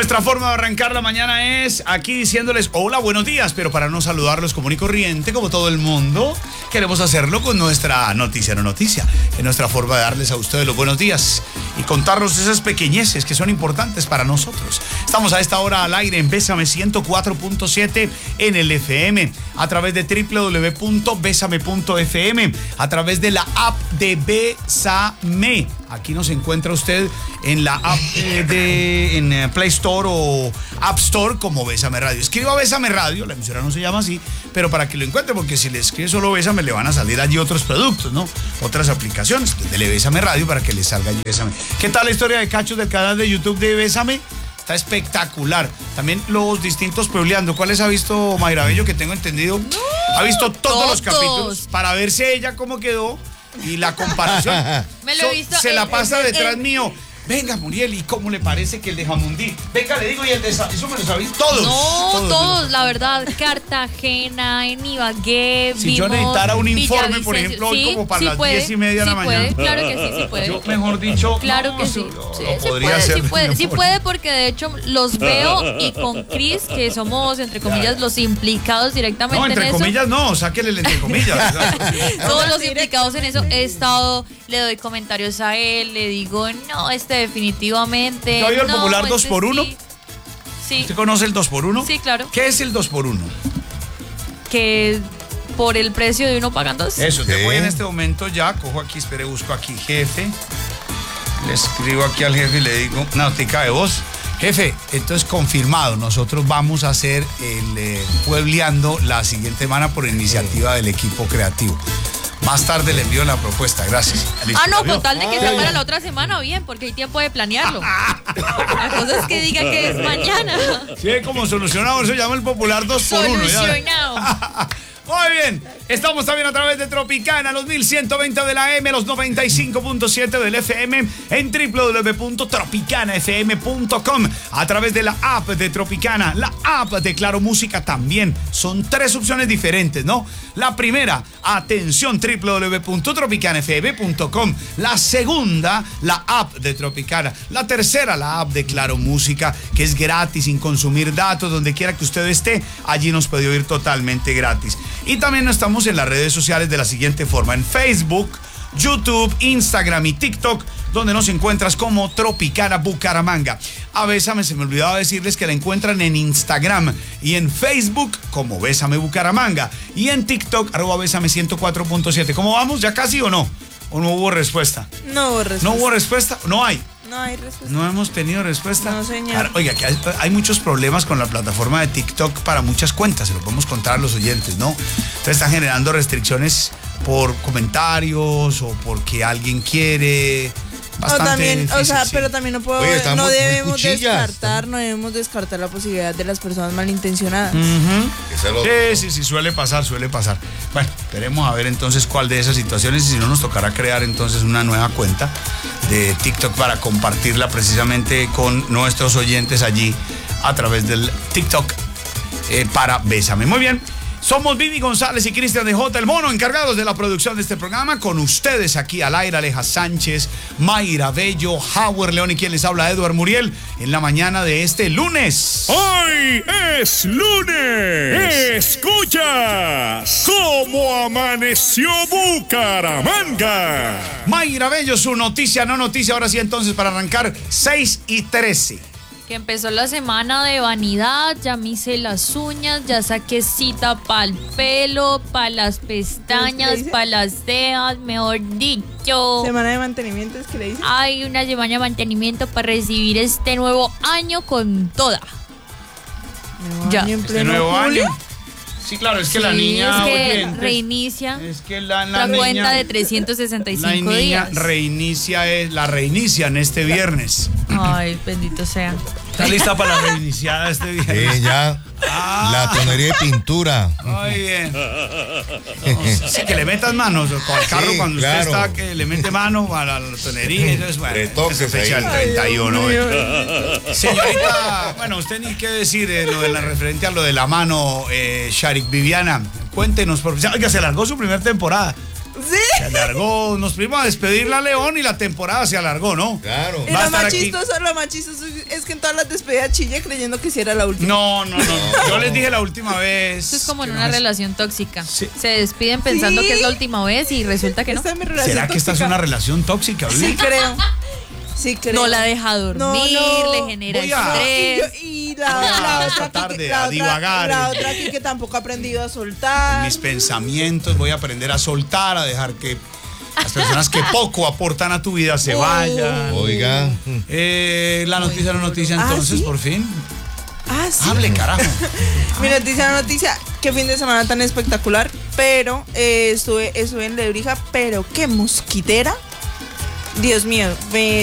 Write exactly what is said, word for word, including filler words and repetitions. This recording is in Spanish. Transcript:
Nuestra forma de arrancar la mañana es aquí diciéndoles hola, buenos días, pero para no saludarlos común y corriente, como todo el mundo, queremos hacerlo con nuestra noticia no noticia, en nuestra forma de darles a ustedes los buenos días y contarnos esas pequeñeces que son importantes para nosotros. Estamos a esta hora al aire en Bésame ciento cuatro punto siete en el F M, a través de doble u doble u doble u punto bésame punto f m, a través de la app de Bésame. Aquí nos encuentra usted en la app eh, de en eh, Play Store o App Store como Bésame Radio. Escriba Bésame Radio, la emisora no se llama así, pero para que lo encuentre, porque si le escribe solo Bésame le van a salir allí otros productos, ¿no? Otras aplicaciones. Dele Bésame Radio para que le salga allí Bésame. ¿Qué tal la historia de Cacho del canal de YouTube de Bésame? Está espectacular. También los distintos puebleando. ¿Cuáles ha visto Mayra Bello? Que tengo entendido. No, ha visto todos, todos los capítulos para verse ella cómo quedó y la comparación. Me lo he visto. Se el, la pasa el, detrás el, mío. Venga, Muriel, ¿y cómo le parece que el de Jamundí? Venga, le digo, y el de Sa- eso me lo sabéis todos. No, todos, todos, la verdad. Cartagena, en Ibagué, Si yo necesitara un informe, por ejemplo, hoy sí, como para sí las puede, diez y media de la sí mañana. Puede, claro que sí, sí puede. Yo, mejor dicho, Claro no, que sí. Lo, Sí, lo sí podría puede, hacer. sí puede, sí memoria. puede, porque de hecho los veo y con Chris, que somos, entre comillas, los implicados directamente No, entre en eso. comillas no, sáquele el entre comillas. Todos los implicados en eso he estado, le doy comentarios a él, le digo, no, este definitivamente. ¿Te ha oído el no, popular este dos por uno? Sí. Sí. ¿Usted conoce el dos por uno? Sí, claro. ¿Qué es el dos por uno? Que por el precio de uno pagan dos. Eso, te Sí. voy en este momento ya, cojo aquí, espere, busco aquí jefe, le escribo aquí al jefe y le digo una notica de voz. Jefe, entonces confirmado, nosotros vamos a hacer el eh, puebleando la siguiente semana por iniciativa del equipo creativo. Más tarde le envío la propuesta, gracias. Listo, Ah, no, ¿la vio? con tal de que Ah, sea ya. para la otra semana, bien, porque hay tiempo de planearlo. La cosa es que diga que es mañana. Sí, como solucionado, eso llama el popular dos por uno. Solucionado. Muy bien, estamos también a través de Tropicana, los mil ciento veinte de la M, los noventa y cinco punto siete del F M, en doble u doble u doble u punto tropicana f m punto com, a través de la app de Tropicana, la app de Claro Música también. Son tres opciones diferentes, ¿no? La primera, atención, doble u doble u doble u punto tropicana f m punto com. La segunda, la app de Tropicana. La tercera, la app de Claro Música, que es gratis, sin consumir datos, donde quiera que usted esté, allí nos puede oír totalmente gratis. Y también estamos en las redes sociales de la siguiente forma: en Facebook, YouTube, Instagram y TikTok, donde nos encuentras como Tropicana Bucaramanga. A Bésame se me olvidaba decirles que la encuentran en Instagram y en Facebook como Bésame Bucaramanga y en TikTok arroba Bésame ciento cuatro punto siete. ¿Cómo vamos? ¿Ya casi o no? ¿O no hubo respuesta? No hubo respuesta. ¿No hubo respuesta? No hay. No hay respuesta. No hemos tenido respuesta. No, señor. Claro, oiga, que hay, hay muchos problemas con la plataforma de TikTok para muchas cuentas, se lo podemos contar a los oyentes, ¿no? Entonces están generando restricciones por comentarios o porque alguien quiere. Bastante O también, difícil, o sea, sí. pero también no puedo, Oye, estamos no muy debemos cuchillas. descartar, no debemos descartar la posibilidad de las personas malintencionadas. Ujú. Que se lo- Sí, sí, sí, suele pasar, suele pasar. Bueno, esperemos a ver entonces cuál de esas situaciones, y si no nos tocará crear entonces una nueva cuenta de TikTok para compartirla precisamente con nuestros oyentes allí a través del TikTok eh, para Bésame. Muy bien. Somos Vivi González y Cristian de J. El Mono, encargados de la producción de este programa. Con ustedes aquí al aire, Aleja Sánchez, Mayra Bello, Howard León y quien les habla, Eduard Muriel, en la mañana de este lunes. Hoy es lunes. Escuchas cómo amaneció Bucaramanga. Mayra Bello, su noticia, no noticia. Ahora sí, entonces, para arrancar, seis y trece. Que empezó la semana de vanidad, ya me hice las uñas, ya saqué cita para el pelo, para las pestañas, dice? para las cejas, mejor dicho. Semana de mantenimiento es que le dicen. Hay una semana de mantenimiento para recibir este nuevo año con toda. Nuevo ya. año en Este pleno nuevo julio. año. Sí, claro, es que la Sí, niña es que oyentes, reinicia es que la, la la, niña, cuenta de trescientos sesenta y la cinco niña días. reinicia, es, la reinician este viernes. Ay, bendito sea. ¿Está lista para la reiniciada este viernes? Sí, ya. La tonería de pintura. Muy bien. Sí, que le metas manos con el carro Sí, cuando claro. usted está, que le mete mano a la tonería. Entonces, bueno, Retoques esa fecha ahí. del treinta y uno. ¿eh? Señorita, bueno, usted ni qué decir de lo de la referente a lo de la mano, eh, Sharik Viviana. Cuéntenos, por Oiga, se largó su primera temporada. Sí. Se alargó, nos fuimos a despedirla a León y la temporada se alargó, ¿no? Claro. Y Va a lo más estar aquí. chistoso, lo más chistoso es que en todas las despedidas chille creyendo que sí era la última. No, no, no. Yo les dije la última vez. Esto es como en que una no es- relación tóxica. Sí. Se despiden pensando Sí. que es la última vez y resulta que no. Esta es mi relación ¿Será que esta es tóxica. una relación tóxica? Oli? Sí creo. Sí creo. No la deja dormir, No, no. le genera Voy a- Y, yo- estrés. y la, Voy a la esta otra tarde aquí, a la, divagar. otra, la otra aquí que tampoco ha aprendido a soltar. Mis pensamientos, voy a aprender a soltar, a dejar que las personas que poco aportan a tu vida se vayan. Oiga. Eh, la noticia, la noticia, Ah, entonces, ¿sí? por fin. Ah, sí. Hable, carajo. Mi noticia, la noticia, qué fin de semana tan espectacular, pero eh, estuve, estuve en Lebrija, pero qué mosquitera. Dios mío, me